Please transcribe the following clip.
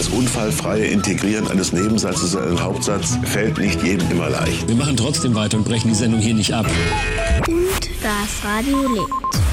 Das unfallfreie Integrieren eines Nebensatzes in einen Hauptsatz fällt nicht jedem immer leicht. Wir machen trotzdem weiter und brechen die Sendung hier nicht ab. Und das Radio lebt.